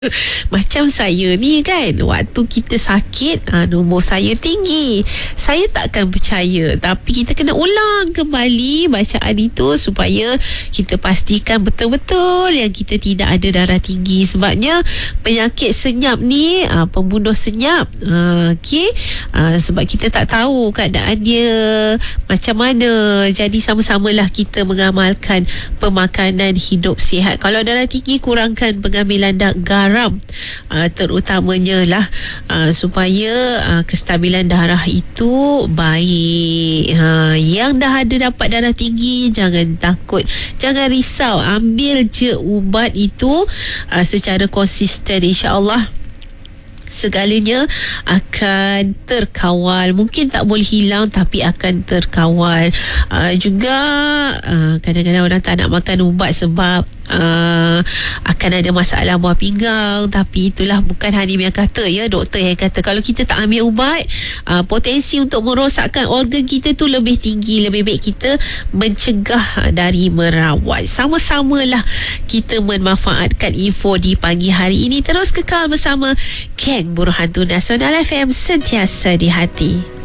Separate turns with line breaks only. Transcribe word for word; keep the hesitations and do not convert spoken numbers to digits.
Macam saya ni kan, waktu kita sakit, ha, nombor saya tinggi, saya takkan percaya, tapi kita kena ulang kembali bacaan itu supaya kita pastikan betul-betul yang kita tidak ada darah tinggi. Sebabnya penyakit senyap ni, ha, pembunuh senyap, ha, okay? ha, sebab kita tak tahu keadaan dia macam mana. Jadi sama-samalah kita mengamalkan pemakanan hidup sihat. Kalau darah tinggi, kurangkan pengambilan da- garam Uh, terutamanya lah uh, supaya uh, kestabilan darah itu baik. Ha, yang dah ada dapat darah tinggi, jangan takut, jangan risau, ambil je ubat itu uh, secara konsisten, insya-Allah segalanya akan terkawal. Mungkin tak boleh hilang, tapi akan terkawal. Uh, juga uh, kadang-kadang orang tak nak makan ubat sebab uh, akan ada masalah buah pinggang. Tapi itulah bukan Hanim yang kata, ya, doktor yang kata. Kalau kita tak ambil ubat, uh, potensi untuk merosakkan organ kita tu lebih tinggi. Lebih baik kita mencegah dari merawat. Sama-samalah kita memanfaatkan info di pagi hari ini. Terus kekal bersama Ken Burhantun Nasional F M, sentiasa di hati.